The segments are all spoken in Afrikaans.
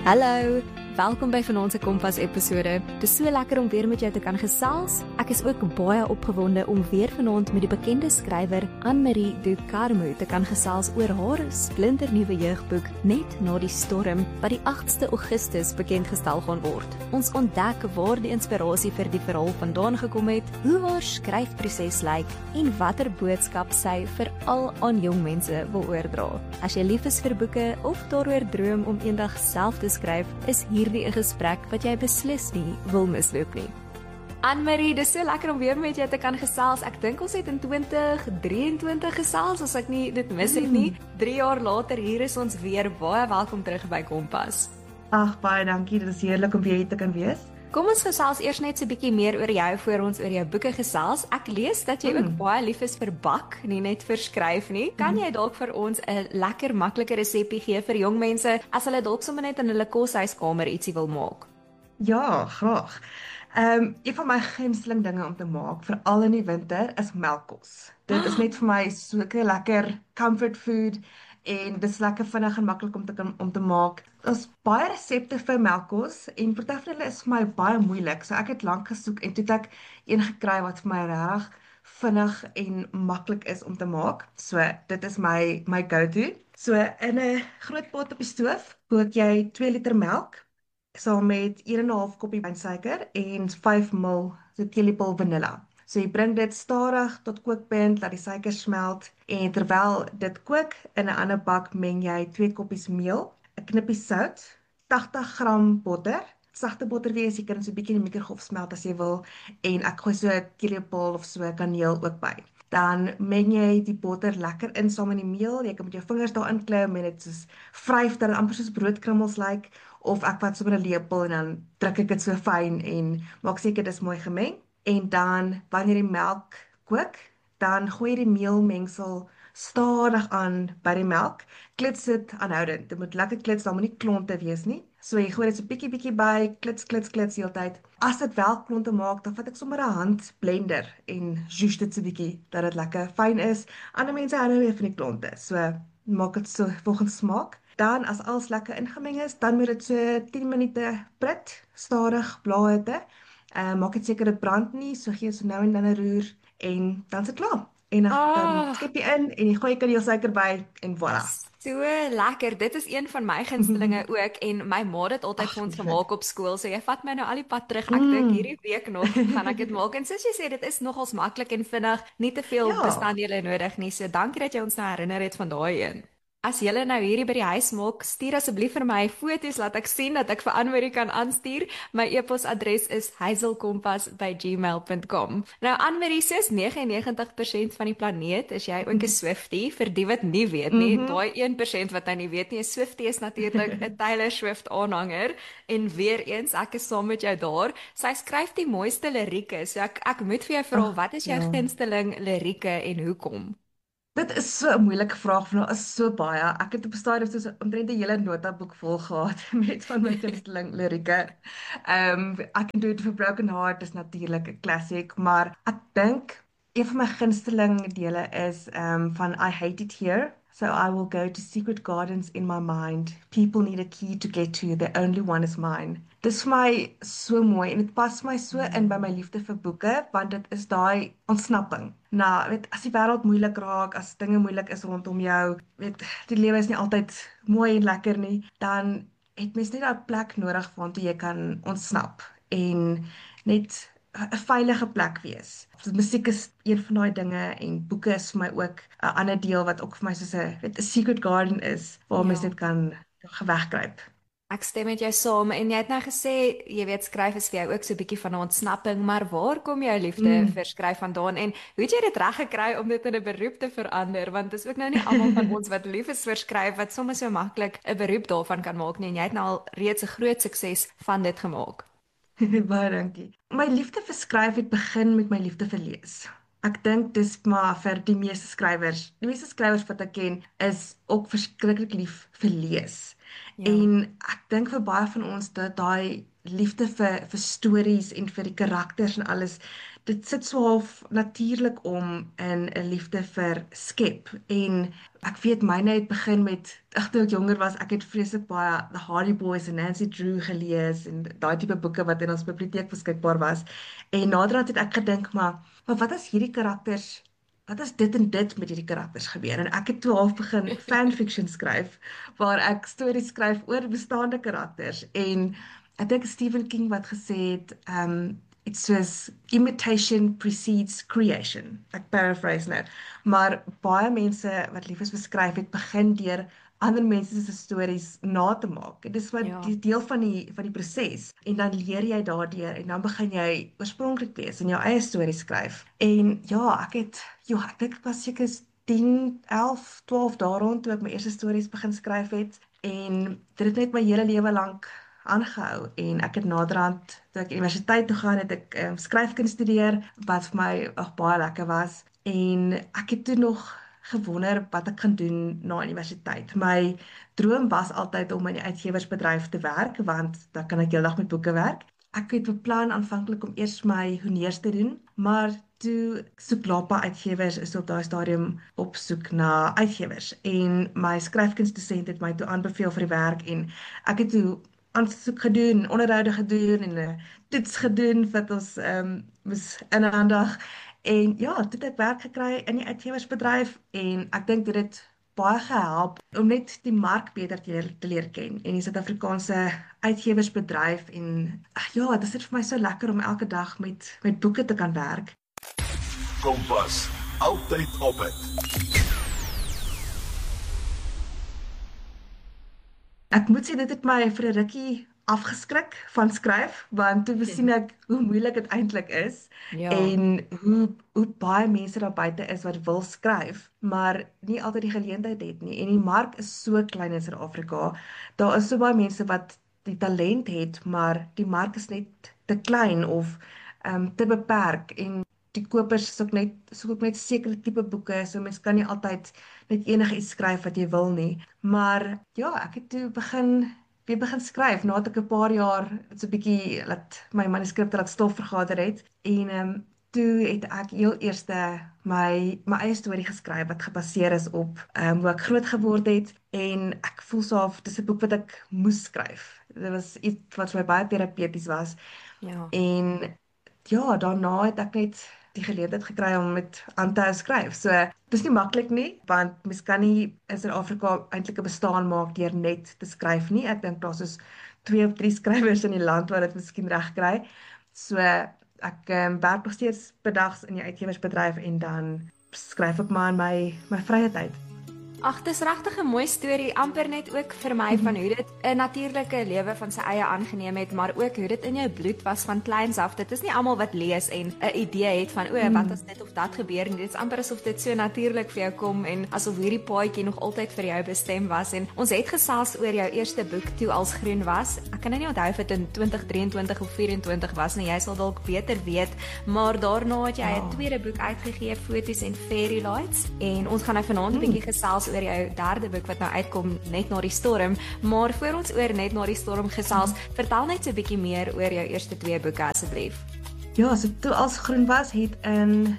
Hallo, welkom by Vanaand se Kompas episode. Dis so lekker om weer met jou te kan gesels. Ek is ook baie opgewonde om weer vanaand met die bekende skrywer Anne-Marie de Carmo te kan gesels oor haar splinternuwe jeugboek Net na die storm wat die 8ste Augustus bekendgestel gaan word. Ons ontdek waar die inspirasie vir die verhaal vandaan gekom het, hoe haar skryfproses lyk en watter boodskap sy veral aan jong mense wil oordra. As jy lief is vir boeke of daaroor droom om eendag self te skryf, is hierdie 'n gesprek wat jy beslis nie wil misloop nie. Anne-Marie, dis so lekker om weer met jou te kan gesels. Ek dink ons het in 2023 gesels, as ek nie dit mis het nie. 3 jaar later, hier is ons weer. Baie welkom terug by Kompas. Ag, baie dankie. Dit is heerlik om weer hier te kan wees. Kom ons gesels eers net so 'n bietjie meer oor jou voor ons oor jou boeke gesels. Ek lees dat jy ook baie lief is vir bak, nie net vir skryf nie. Kan jy dalk vir ons 'n lekker maklike resepie gee vir jong mense as hulle dalk sommer net in hulle koshuiskamer ietsie wil maak? Ja, graag. Een van my gunsteling dinge om te maak, veral in die winter, is melkkos. Dit is net vir my so 'n lekker comfort food en dit is lekker vinnig en maklik om te maak. Daar's baie resepte vir melkkos en party van hulle is vir my baie moeilik. So ek het lank gesoek en toe het ek een gekry wat vir my regtig vinnig en maklik is om te maak. So dit is my go-to. So in 'n groot pot op die stoof kook jy 2 liter melk saam met 1,5 koppie wynsuiker en 5 ml teelepel vanilla. So jy bring dit stadig tot kookpunt, laat die suiker smelt en terwyl dit kook in 'n ander bak meng jy 2 koppies meel, 'n knippie sout, 80 gram botter. Sagte botter wees, jy kan dit so 'n bietjie in die mikrogolf smelt as jy wil en ek gooi so 'n teelepel of so kaneel ook by. Dan meng jy die botter lekker in saam met die meel. Jy kan met jou vingers daarin klim en dit soos vryf dat dit amper soos broodkrummels lyk, of ek vat so met 'n lepel en dan druk ek dit so fyn en maak seker dit is mooi gemeng. En dan wanneer die melk kook, dan gooi jy die meelmengsel stadig aan by die melk. Klits dit aanhoudend. Dit moet lekker klits, daar moet nie klonte wees nie. So jy gooi dit so bietjie by, klits die hele tyd. As dit wel klonte maak, dan vat ek sommer 'n handblender en juice dit so bietjie dat dit lekker fyn is. Ander mense hou nou weer van die klonte. So maak dit so volgens smaak. Dan as alles lekker ingemeng is, dan moet dit so 10 minute prit, stadig blaarhitte. Maak dit seker dit brand nie, so gee so nou en dan 'n roer en dan is dit klaar. En dan skep jy in en jy gooi kaneelsuiker by en voilà. So lekker. Dit is een van my gunstelinge ook en my ma het dit altyd vir ons gemaak op skool. So jy vat my nou al die pad terug. Ek dink hierdie week nog gaan ek dit maak. En soos jy sê, dit is nogals maklik en vinnig, nie te veel bestanddele nodig nie. So dankie dat jy ons nou herinner het van daai een. As julle nou hierdie by die huis maak, stuur asseblief vir my foto's, laat ek sien dat ek vir Anne-Marie kan aanstuur. My e-posadres is hazelkompas@gmail.com. Nou Anne-Marie, soos 99% van die planeet is jy ook 'n Swiftie. Vir die wat nie weet nie, daai 1% wat nou nie weet nie, 'n Swiftie is natuurlik 'n Taylor Swift aanhanger. En weer eens, ek is saam met jou daar. Sy skryf die mooiste lirieke. So ek moet vir jou vra, wat is jou gunsteling lirieke en hoekom? Dit is so 'n moeilike vraag, want daar is so baie. Ek het op 'n stadium soos omtrent 'n hele notaboek vol gehad met van my gunsteling lirieke. I Can Do It For Broken Heart is natuurlik 'n klassiek, maar ek dink een van my gunsteling dele is van I Hate It Here. So I will go to secret gardens in my mind. People need a key to get to, the only one is mine. Dis vir my so mooi en dit pas my so in by my liefde vir boeke, want dit is daai ontsnapping. Nou, weet, as die wêreld moeilik raak, as dinge moeilik is rondom jou, weet, die lewe is nie altyd mooi en lekker nie, dan het mens net 'n plek nodig waartoe jy kan ontsnap en net 'n veilige plek wees. So, musiek is een van daai dinge en boeke is vir my ook 'n ander deel wat ook vir my soos 'n secret garden is waar mens net kan wegkruip. Ek stem met jou saam en jy het nou gesê, jy weet, skryf is vir jou ook so 'n bietjie van 'n ontsnapping, maar waar kom jou liefde vir skryf vandaan en hoe het jy dit reg gekry om dit in 'n beroep te verander? Want dit is ook nou nie almal van ons wat lief is vir skryf wat sommer so maklik 'n beroep daarvan kan maak nie en jy het nou al reeds 'n groot sukses van dit gemaak. Baie dankie. My liefde vir skryf het begin met my liefde vir lees. Ek dink dis maar vir die meeste skrywers. Die meeste skrywers wat ek ken is ook verskriklik lief vir lees. Ja. En ek dink vir baie van ons dat daai liefde vir stories en vir die karakters en alles. Dit sit so half natuurlik om in 'n liefde vir skep. En ek weet myne het begin met, ag toe ek jonger was, ek het vreeslik baie The Hardy Boys en Nancy Drew gelees en daai tipe boeke wat in ons biblioteek beskikbaar was. En naderhand het ek gedink, maar wat as hierdie karakters, wat as dit en dit met hierdie karakters gebeur? En ek het toe half begin fanfiction skryf, waar ek stories skryf oor bestaande karakters. En ek dink Stephen King wat gesê het, it's soos imitation precedes creation. Ek paraphrase nou. Maar baie mense wat lief is vir skryf het begin deur ander mense se stories na te maak. Dit is wat Ja. die deel van die proses. En dan leer jy daardeur en dan begin jy oorspronklik wees en jou eie storie skryf. En ja, ek dink ek was seker 10, 11, 12 daar rond toe ek my eerste stories begin skryf het. En dit het net my hele lewe lank aangehou en ek het naderhand toe ek universiteit toe gaan het ek skryfkuns studeer wat vir my baie lekker was en ek het toe nog gewonder wat ek gaan doen na universiteit. My droom was altyd om in die uitgewersbedryf te werk want dan kan ek heeldag met boeke werk. Ek het beplan aanvanklik om eers my honeurs te doen, maar toe soek Lapa Uitgewers is op daai stadium op soek na uitgewers en my skryfkunsdosent het my toe aanbeveel vir die werk en ek het toe aansoek gedoen, onderhoude gedoen en 'n toets gedoen wat ons moes inhandig. En ja, toe het ek werk gekry in die uitgewersbedryf en ek dink dit het baie gehelp om net die mark beter te leer ken en die Suid-Afrikaanse uitgewersbedryf en ja, dit is vir my so lekker om elke dag met boeke te kan werk. Kompas, altyd op het. Ek moet sê dit het my vir 'n rukkie afgeskrik van skryf, want toe besien ek hoe moeilik dit eintlik is Ja. en hoe baie mense daar buite is wat wil skryf, maar nie altyd die geleentheid het nie. En die mark is so klein in Suid-Afrika. Daar is so baie mense wat die talent het, maar die mark is net te klein of te beperk en die kopers soek ook net sekere tipe boeke, so mens kan nie altyd net enige iets skryf wat jy wil nie. Maar ja, ek het toe weer begin skryf nadat ek 'n paar jaar so 'n bietjie laat my manuskripte laat stof vergader het en toe het ek heel eerste my eie storie geskryf wat gebaseer is op hoe ek groot geword het en ek voel soof dis 'n boek wat ek moes skryf. Dit was iets wat vir my baie terapeuties was. Ja. En ja, daarna het ek net die geleentheid gekry om met aan te hou skryf. So, dis nie maklik nie, want mens kan nie in Suid-Afrika eintlik 'n bestaan maak deur net te skryf nie. Ek dink daar's soos 2 of 3 skrywers in die land wat dit miskien reg kry. So, ek werk nog steeds bedags in die uitgewersbedryf en dan skryf ek maar in my vrye tyd. Ag, dis regtig 'n mooi storie, amper net ook vir my van hoe dit 'n natuurlike lewe van sy eie aangeneem het, maar ook hoe dit in jou bloed was van kleins af. Dit is nie almal wat lees en 'n idee het van wat as dit of dat gebeur nie. Dit is amper asof dit so natuurlik vir jou kom en asof hierdie paadjie nog altyd vir jou bestem was. En ons het gesels oor jou eerste boek Toe als groen was. Ek kan nou nie onthou of dit in 2023 of 24 was nie. Jy sal dalk beter weet, maar daarna het jy 'n tweede boek uitgegee, Fotos en Fairy Lights, en ons gaan nou vanaand 'n bietjie gesels oor jou derde boek wat nou uitkom, Net na die storm. Maar voor ons oor Net na die storm gesels, vertel net so 'n bietjie meer oor jou eerste 2 boeke asseblief. Ja, so Toe als groen was het in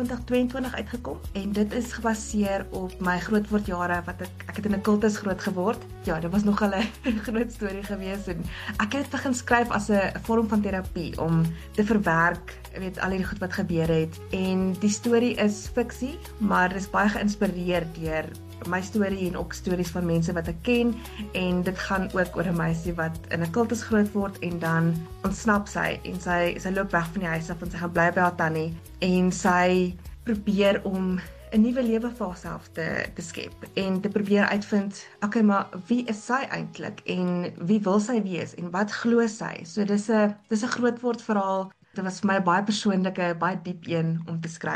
2022 uitgekom en dit is gebaseer op my grootwordjare wat ek het in 'n kultus groot geword. Ja, dit was nog 'n groot storie gewees en ek het dit begin skryf as 'n vorm van terapie om te verwerk, al hierdie goed wat gebeur het. En die storie is fiksie, maar dit is baie geïnspireer deur my storie en ook stories van mense wat ek ken en dit gaan ook oor 'n meisie wat in 'n kultus groot word en dan ontsnap sy en sy loop weg van die huis af en sy gaan bly by haar tannie en sy probeer om 'n nuwe lewe vir haarself te skep en te probeer uitvind, okay, maar wie is sy eintlik en wie wil sy wees en wat glo sy? So dis 'n grootword verhaal. Dit was vir my 'n baie persoonlike, baie diep een om te skryf.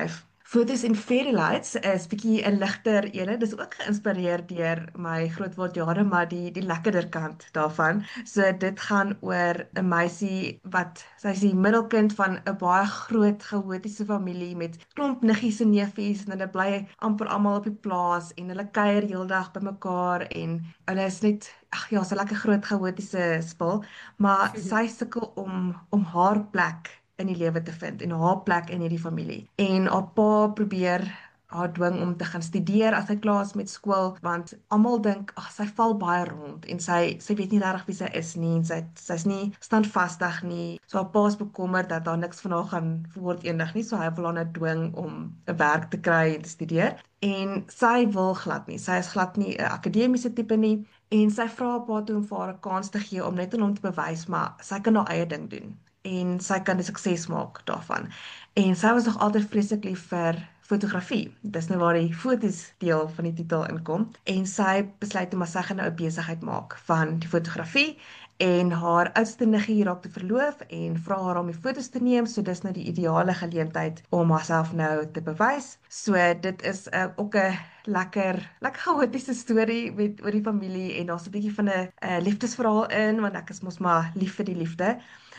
Fotos en Fairy Lights is bietjie 'n ligter ene. Dis ook geïnspireer deur my grootword jare, maar die lekkerder kant daarvan. So dit gaan oor 'n meisie wat sy is die middelkind van 'n baie groot chaotiese familie met klomp niggies en neefies en hulle bly amper almal op die plaas en hulle kuier heeldag bymekaar en hulle is net ag ja, so lekker groot chaotiese spul, maar sy sukkel om haar plek in die lewe te vind en haar plek in hierdie familie. En haar pa probeer haar dwing om te gaan studeer as sy klaar is met skool, want almal dink ag sy val baie rond en sy weet nie regtig wie sy is nie en sy's nie standvastig nie. So haar pa is bekommerd dat daar niks van haar gaan word eendag nie, so hy wil haar nou dwing om 'n werk te kry en te studeer. En sy wil glad nie. Sy is glad nie 'n akademiese tipe nie en sy vra haar pa toe om vir haar 'n kans te gee om net aan hom te bewys maar sy kan haar eie ding doen en sy kan 'n sukses maak daarvan. En sy was nog altyd vreeslik lief vir fotografie. Dis nou waar die fotos deel van die titel inkom. En sy besluit om sy gaan nou 'n besigheid maak van die fotografie en haar oudste niggie raak te verloof en vra haar om die fotos te neem. So dis nou die ideale geleentheid om haarself nou te bewys. So dit is ook 'n lekker chaotiese storie met oor die familie en daar's 'n bietjie van 'n liefdesverhaal in want ek is mos maar lief vir die liefde.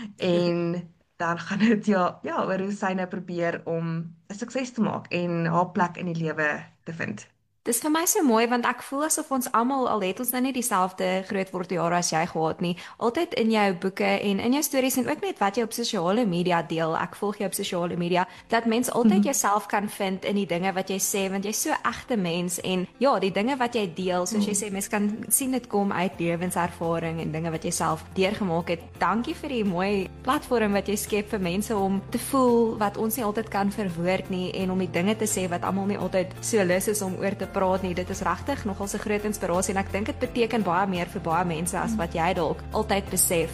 En dan gaan dit ja oor hoe sy nou probeer om 'n sukses te maak en haar plek in die lewe te vind. Dis vir my so mooi want ek voel asof ons almal al het ons nou nie dieselfde grootword jare as jy gehad nie. Altyd in jou boeke en in jou stories en ook net wat jy op sosiale media deel. Ek volg jou op sosiale media dat mens altyd jouself kan vind in die dinge wat jy sê want jy's so egte mens en ja, die dinge wat jy deel, soos jy sê, mens kan sien dit kom uit lewenservaring en dinge wat jy self deurgemaak het. Dankie vir die mooi platform wat jy skep vir mense om te voel wat ons nie altyd kan verwoord nie en om die dinge te sê wat almal nie altyd so lus is om oor te praat nie. Dit is regtig nogal 'n groot inspirasie en ek dink dit beteken baie meer vir baie mense as wat jy dalk altyd besef.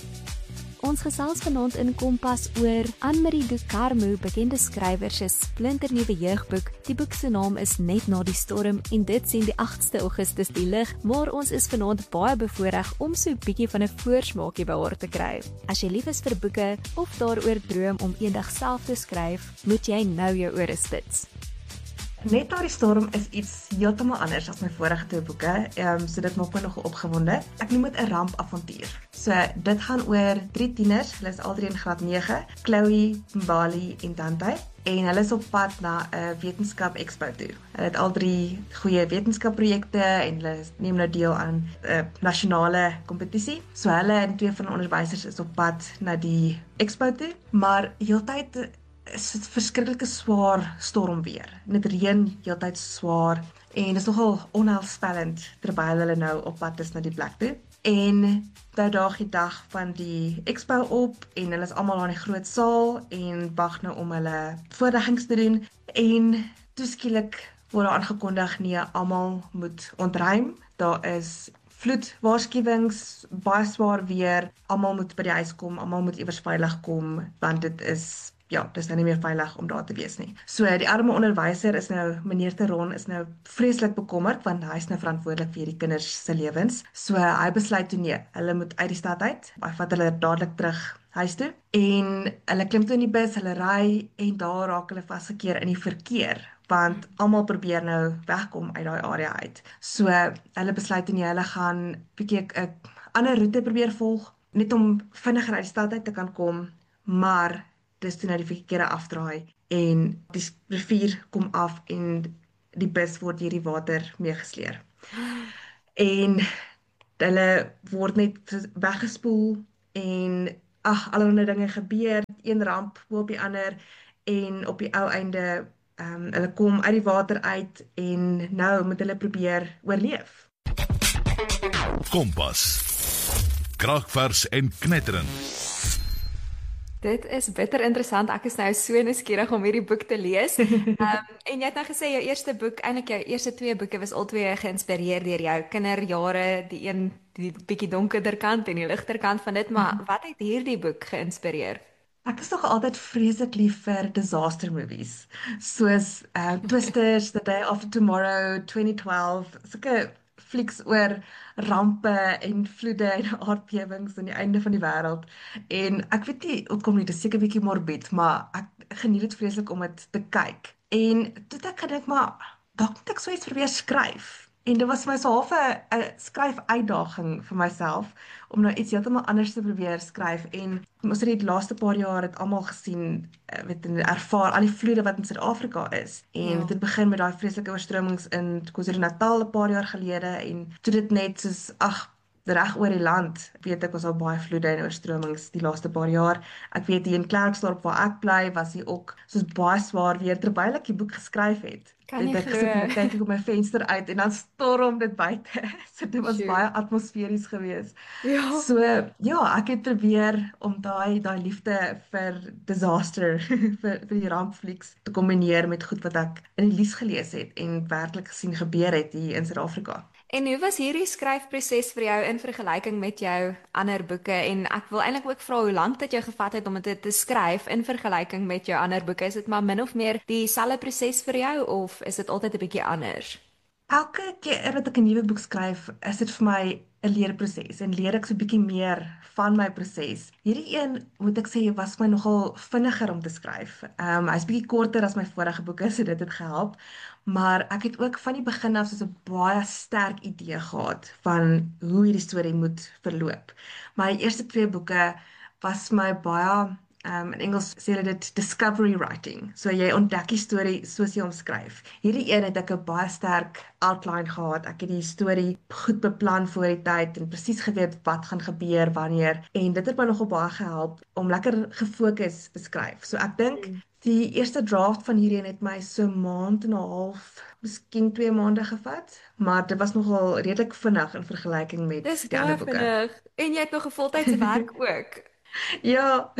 Ons gesels vanaand in Kompas oor Anne-Marie de Carmo, bekende skrywer se splinternuwe jeugboek. Die boek se naam is Net na die storm en dit sien die 8ste Augustus die lig, maar ons is vanaand baie bevoorreg om so 'n bietjie van 'n voorsmaakie by haar te kry. As jy lief is vir boeke of daaroor droom om eendag self te skryf, moet jy nou jou ore spits. Net na die storm is iets heeltemal anders as my vorige twee boeke. So dit maak my nogal opgewonde. Ek noem dit 'n rampavontuur. So dit gaan oor 3 tieners, hulle is al 3 in graad 9, Chloe, Mbali en Dante. En hulle is op pad na 'n wetenskap expo toe. Hulle het al 3 goeie wetenskapprojekte en hulle neem nou deel aan 'n nasionale kompetisie. So hulle en 2 van die onderwysers is op pad na die expo toe, maar heeltyd is dit verskriklike swaar stormweer. Dit reën heeltyd swaar en is nogal onheilspellend terwyl hulle nou op pad is na die plek toe. En nou daag die dag van die expo op en hulle is almal daar in die groot saal en wag nou om hulle voorleggings te doen en toeskielik word daar aangekondig nee, almal moet ontruim. Daar is vloedwaarskuwings, baie swaar weer, almal moet by die huis kom, almal moet iewers veilig kom want dit is dis nou nie meer veilig om daar te wees nie. So die arme onderwyser is nou, meneer Teron, is nou vreeslik bekommerd want hy is nou verantwoordelik vir hierdie kinders se lewens. So hy besluit toe nee, hulle moet uit die stad uit. Hy vat hulle dadelik terug huis toe en hulle klim toe in die bus, hulle ry en daar raak hulle vasgekeer in die verkeer want almal probeer nou wegkom uit daai area uit. So hulle besluit toe nee, hulle gaan bietjie 'n ander roete probeer volg net om vinniger uit die stad uit te kan kom, maar dis toe nou die verkeerde afdraai en die rivier kom af en die bus word deur die water meegesleer. En hulle word net weggespoel en allerlei dinge gebeur, een ramp op die ander en op die ou einde hulle kom uit die water uit en nou moet hulle probeer oorleef. Kompas. Kragvers en knetterend. Dit is bitter interessant. Ek is nou so nuuskierig om hierdie boek te lees. En jy het nou gesê jou eerste boek, eintlik jou eerste 2 boeke was albei geïnspireer deur jou kinderjare, die een die bietjie donkerder kant en die ligter kant van dit, maar wat het hierdie boek geïnspireer? Ek is nog altyd vreeslik lief vir disaster movies, soos Twisters, The Day After Tomorrow, 2012, sulke flieks oor rampe en vloede en aardbewings aan die einde van die wêreld. En ek weet nie hoekom nie, dit is seker bietjie morbid, maar ek geniet dit vreeslik om dit te kyk. En toe het ek gedink, maar dalk moet ek so iets probeer skryf. En dit was vir my so half 'n skryfuitdaging vir myself om nou iets heeltemal anders te probeer skryf. En ons het die laaste paar jaar het almal gesien, weet en ervaar al die vloede wat in Suid-Afrika is. En Ja. dit het begin met daai vreeslike oorstromings in KwaZulu-Natal 'n paar jaar gelede en toe dit net soos reg oor die land, weet ek was al baie vloede en oorstromings die laaste paar jaar. Ek weet hier in Klerksdorp waar ek bly, was hier ook soos baie swaar weer terwyl ek die boek geskryf het. Kan nie Ek gesit en glo. kyk ek op my venster uit en dan storm dit buite. So dit was Sjoe. baie atmosferies geweest. Ja. So ja, ek het probeer om daai liefde vir disaster vir die rampflieks te kombineer met goed wat ek in die nuus gelees het en werklik gesien gebeur het hier in Suid-Afrika. En hoe was hierdie skryfproses vir jou in vergelyking met jou ander boeke? En ek wil eintlik ook vra hoe lank dit jou gevat het om dit te skryf in vergelyking met jou ander boeke? Is dit maar min of meer dieselfde proses vir jou of is dit altyd 'n bietjie anders? Elke keer dat ek 'n nuwe boek skryf, is dit vir my 'n leerproses en leer ek so 'n bietjie meer van my proses. Hierdie een, moet ek sê, was my nogal vinniger om te skryf. Hy's bietjie korter as my vorige boeke, so dit het gehelp. Maar ek het ook van die begin af so 'n baie sterk idee gehad van hoe hierdie storie moet verloop. My eerste twee boeke was my baie in Engels sê hulle dit discovery writing. So jy ontdek die storie soos jy hom skryf. Hierdie een het ek 'n baie sterk outline gehad. Ek het die storie goed beplan voor die tyd en presies geweet wat gaan gebeur wanneer en dit het my nogal baie gehelp om lekker gefokus te skryf. So ek dink die eerste draft van hierdie een het my so 'n maand en 'n half, miskien 2 maande gevat, maar dit was nogal redelik vinnig in vergelyking met Dis die ander baie boeke. vinnig. En jy het nog 'n voltydse werk ook. Ja.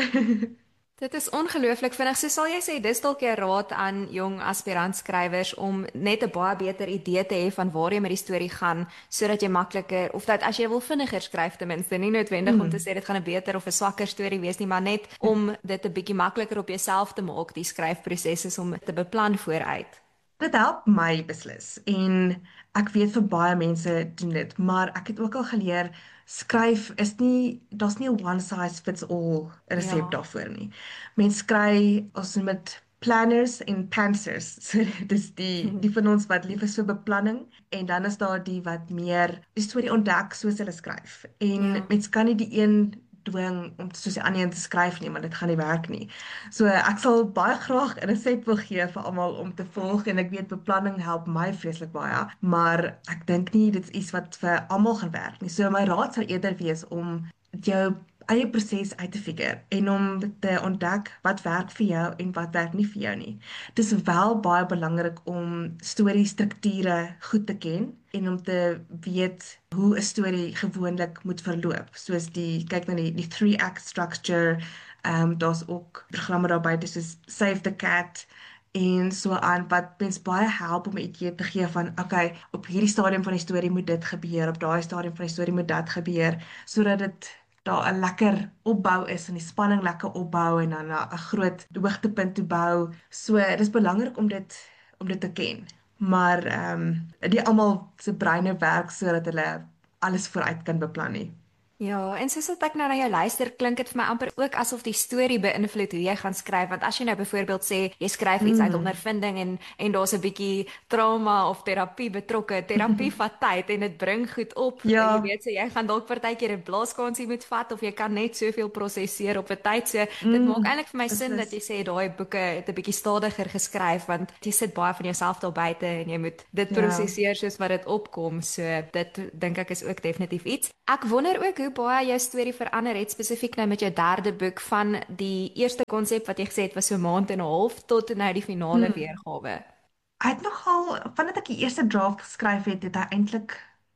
Dit is ongelooflik vinnig. So sal jy sê dis dalk 'n raad aan jong aspirant-skrywers om net 'n baie beter idee te hê van waar jy met die storie gaan sodat jy makliker of dat as jy wil vinniger skryf ten minste, nie noodwendig om te sê dit gaan 'n beter of 'n swakker storie wees nie, maar net om dit 'n bietjie makliker op jouself te maak, die skryfproses is om te beplan vooruit. Dit help my beslis en ek weet vir baie mense doen dit, maar ek het ook al geleer skryf is nie daar's nie 'n one size fits all resep Ja. daarvoor nie. Mens kry ons noem dit planners en pantsers. So dis die van ons wat lief is vir beplanning en dan is daar die wat meer die storie ontdek soos hulle skryf. En Ja. mens kan nie die een dwing om soos die ander een te skryf nie, want dit gaan nie werk nie. So ek sal baie graag 'n resep wil gee vir almal om te volg en ek weet beplanning help my vreeslik baie, maar ek dink nie dit is iets wat vir almal gaan werk nie. So my raad sou eerder wees om jou eie proses uit te figure en om te ontdek wat werk vir jou en wat werk nie vir jou nie. Dis wel baie belangrik om storiestrukture goed te ken en om te weet hoe 'n storie gewoonlik moet verloop. Soos kyk na die 3-act structure, daar's ook programme daar buite soos Save the Cat en so aan wat mens baie help om 'n idee te gee van okay, op hierdie stadium van die storie moet dit gebeur, op daai stadium van die storie moet dat gebeur, sodat dit daar 'n lekker opbou is en die spanning lekker opbou en dan 'n groot hoogtepunt toe bou. So dis belangrik om dit te ken. Maar nie almal se breine werk sodat hulle alles vooruit kan beplan nie. Ja, en soos wat ek nou na jou luister, klink dit vir my amper ook asof die storie beïnvloed hoe jy gaan skryf, want as jy nou byvoorbeeld sê jy skryf iets uit ondervinding en daar's 'n bietjie trauma of terapie betrokke, terapie vat tyd en dit bring goed op. Ja. Jy weet, so jy gaan dalk partykeer 'n blaaskansie moet vat of jy kan net soveel prosesseer op 'n tyd. So dit maak eintlik vir my sin dat jy sê daai boeke het 'n bietjie stadiger geskryf, want jy sit baie van jouself daar buite en jy moet dit Ja. prosesseer soos wat dit opkom. So dit dink ek is ook definitief iets. Ek wonder ook hoe baie jou storie verander het spesifiek nou met jou derde boek van die eerste konsep wat jy gesê het was so 'n maand en 'n half tot nou die finale weergawe. Hy het nogal, vandat ek die eerste draft geskryf het, het hy eintlik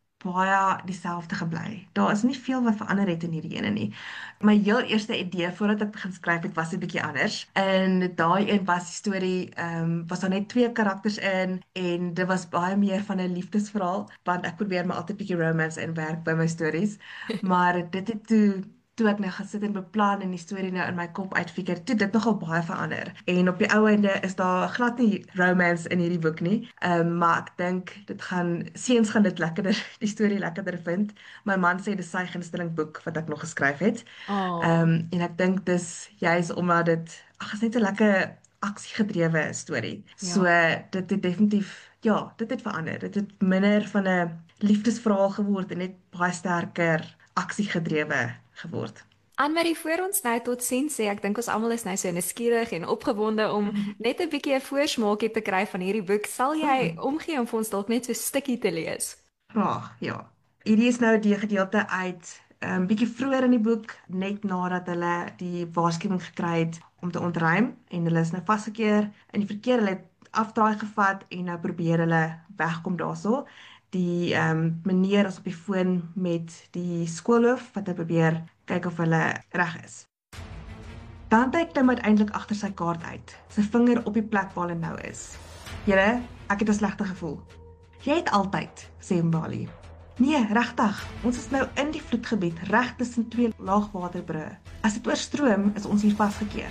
baie dieselfde gebly. Daar is nie veel wat verander het in hierdie ene nie. My heel eerste idee voordat ek begin skryf het, was 'n bietjie anders. En daai een was die storie, was daar net twee karakters in en dit was baie meer van 'n liefdesverhaal, want ek probeer maar altyd bietjie romance inwerk by my stories. Maar dit het toe ek nou gesit en beplan en die storie nou in my kop uitfigure, toe dit nogal baie verander. En op die ou einde is daar glad nie romance in hierdie boek nie. Maar ek dink seuns gaan dit lekkerder, die storie lekkerder vind. My man sê dis sy gunsteling boek wat ek nog geskryf het. Oh. En ek dink dis juis omdat dit is net 'n lekker aksiegedrewe storie. So dit het definitief dit het verander. Dit het minder van 'n liefdesverhaal geword en net baie sterker aksiegedrewe geword. Anne-Marie, voor ons nou totsiens sê, ek dink ons almal is nou so nuuskierig en opgewonde om net 'n bietjie 'n voorsmaakie te kry van hierdie boek. Sal jy omgee om vir ons dalk net so 'n stukkie te lees? Graag, ja. Hierdie is nou die gedeelte uit bietjie vroeër in die boek, net nadat hulle die waarskuwing gekry het om te ontruim en hulle is nou vasgekeer in die verkeer, hulle het afdraai gevat en nou probeer hulle wegkom daarso. Die meneer is op die foon met die skoolhoof wat hy probeer kyk of hulle reg is. Dante klim uiteindelik agter sy kaart uit, sy vinger op die plek waar hulle nou is. Julle, ek het 'n slegte gevoel. Jy het altyd, sê Mbali. Nee, regtig, ons is nou in die vloedgebied, reg tussen twee laagwaterbrûe. As dit oorstroom, is ons hier vasgekeer.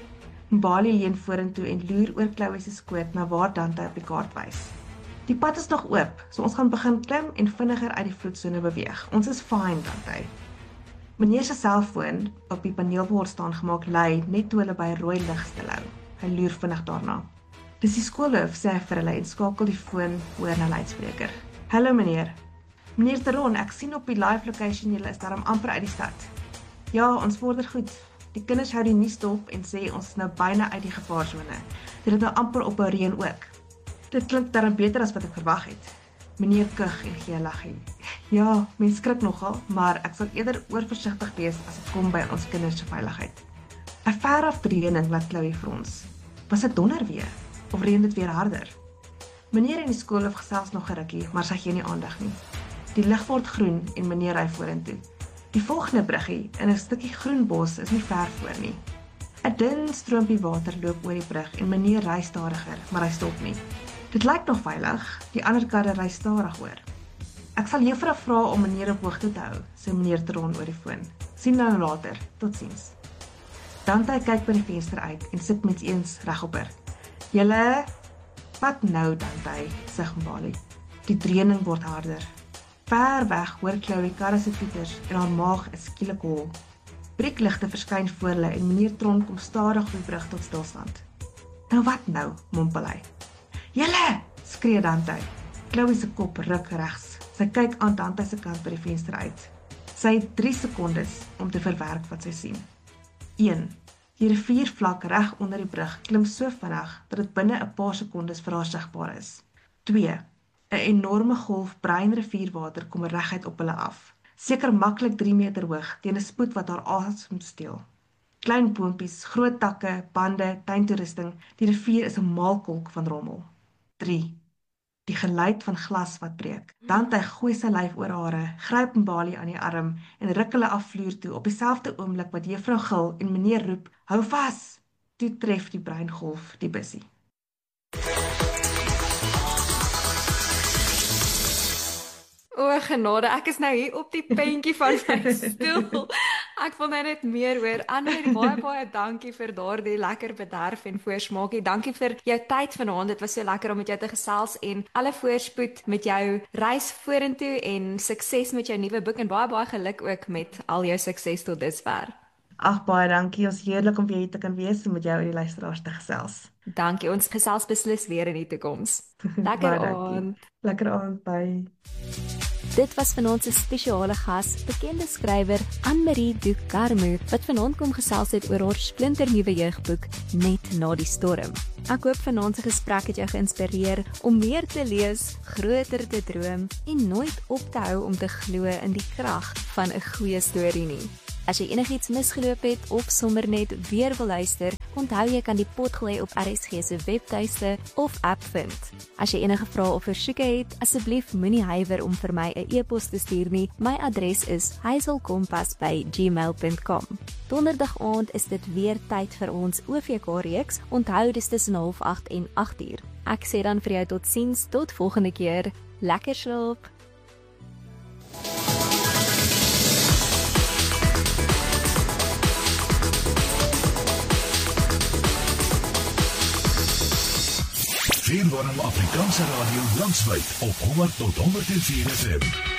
Mbali leun vorentoe en loer oor Chloe se skoot na waar Dante op die kaart wys. Die pad is nog oop, so ons gaan begin klim en vinniger uit die vloedsone beweeg. Ons is fine, Dante. Meneer se selfoon op die paneelbord staan gemaak lui net toe hulle by 'n rooi lig stilhou. Hy loer vinnig daarna. Dis die skoolhoof, sê hy vir hulle en skakel die foon oor na luidspreker. Hallo meneer. Meneer Teron, ek sien op die live location julle is daarom amper uit die stad. Ja, ons vorder goed. Die kinders hou die nuus dop en sê ons is nou byna uit die gevaarsone. Dit het nou amper op 'n reën ook. Dit klink darm beter as wat ek verwag het. Meneer kug en gee 'n laggie. Ja, mens skrik nogal, maar ek sal eerder oorversigtig wees as dit kom by ons kinders se veiligheid. 'n Ver af reëning laat Chloe vir ons. Was dit donder weer? Of reën dit weer harder? Meneer en die skoolhoof gesels nog 'n rukkie, maar sy gee nie aandag nie. Die lig word groen en meneer ry vorentoe. Die volgende bruggie in 'n stukkie groen bos is nie ver voor nie. 'n Dun stroompie water loop oor die brug en meneer ry stadiger, maar hy stop nie. Dit lyk nog veilig, die ander karre ry stadig oor. Ek sal juffrou vra om meneer op hoogte te hou, sê meneer Teron oor die foon. Sien nou later, totsiens. Dante kyk by die venster uit en sit met eens regop haar. Julle, wat nou Dante, sê Mbali. Die dreuning word harder. Ver weg hoor Chloe karre se toeters en haar maag is skielik hol. Breekligte verskyn voor hulle en meneer Teron kom stadig op die brug tot stilstand. Nou wat nou, mompel hy. Julle, skree Dante. Chloe se kop ruk regs. Sy kyk aan Dante se kant by die venster uit. Sy het 3 sekondes om te verwerk wat sy sien. 1. Die riviervlak reg onder die brug klim so vinnig dat dit binne 'n paar sekondes vir haar sigbaar is. 2. 'n enorme golf bruin rivierwater kom reguit op hulle af. Seker maklik 3 meter hoog teen 'n spoed wat haar asem steel. Klein boontjies, groot takke, bande, tuintoerusting, die rivier is 'n maalkolk van rommel. 3. Die geluid van glas wat breek. Dante gooi sy lyf oor hare, gryp Mbali aan die arm en ruk hulle af vloer toe op dieselfde oomblik wat juffrou gil en meneer roep, hou vas! Toe tref die breingolf die bussie. O genade, ek is nou hier op die puntjie van my stoel. Ek wil nou net meer hoor. Anne-Marie, baie dankie vir daardie lekker bederf en voorsmaakie. Dankie vir jou tyd vanaand. Dit was so lekker om met jou te gesels en alle voorspoed met jou reis vorentoe en sukses met jou nuwe boek en baie geluk ook met al jou sukses tot dusver. Ag, baie dankie. Ons heerlik om weer hier te kan wees en met jou en die luisteraars te gesels. Dankie. Ons gesels beslis weer in die toekoms. Lekker aand. Lekker aand, bye. Dit was vanaand se spesiale gas, bekende skrywer Anne-Marie Du Carmo, wat vanaand kom gesels het oor haar splinternuwe jeugboek Net na die storm. Ek hoop vanaand se gesprek het jou geïnspireer om meer te lees, groter te droom en nooit op te hou om te glo in die krag van 'n goeie storie nie. As jy enigiets misgeloop het of sommer net weer wil luister, onthou jy kan die potgooi op RSG se webtuiste of app vind. As jy enige vrae of versoeke het, asseblief moenie huiwer om vir my 'n e-pos te stuur nie. My adres is hazelkompas@gmail.com. Donderdag aand is dit weer tyd vir ons OVK-reeks. Onthou dis tussen 7:30 en 8:00. Ek sê dan vir jou totsiens, tot volgende keer. Lekker slaap. Afrikaanse radio landwyd op 100 tot 104 FM.